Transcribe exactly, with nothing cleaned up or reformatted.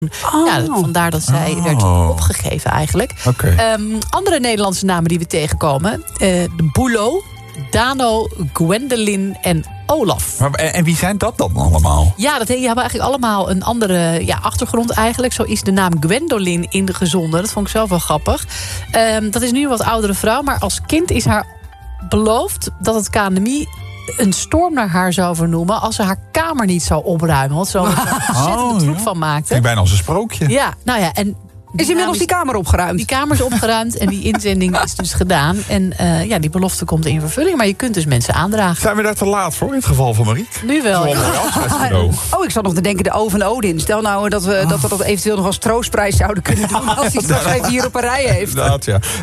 Oh. Ja, vandaar dat zij Oh. werd opgegeven eigenlijk. Okay. Um, andere Nederlandse namen die we tegenkomen. Uh, de Boelo, Dano, Gwendoline en Olaf. Maar, en wie zijn dat dan allemaal? Ja, dat, die hebben eigenlijk allemaal een andere ja, achtergrond eigenlijk. Zo is de naam Gwendoline ingezonden. Dat vond ik zelf wel grappig. Um, dat is nu een wat oudere vrouw. Maar als kind is haar beloofd dat het K N M I een storm naar haar zou vernoemen als ze haar kamer niet zou opruimen. Want ze er ontzettend Oh, troep ja. van maakte. Ik bijna als een sprookje. Ja, nou ja, en Is inmiddels die kamer opgeruimd? Die kamer is opgeruimd en die inzending is dus gedaan. En uh, ja, die belofte komt in vervulling. Maar je kunt dus mensen aandragen. Zijn we daar te laat voor in het geval van Mariek? Nu wel. Zo'n mooi afscheidscadeau. Oh, ik zat nog te denken, de O van Odin. Stel nou dat we, dat we dat eventueel nog als troostprijs zouden kunnen doen als hij straks even hier op een rij heeft. Inderdaad, ja.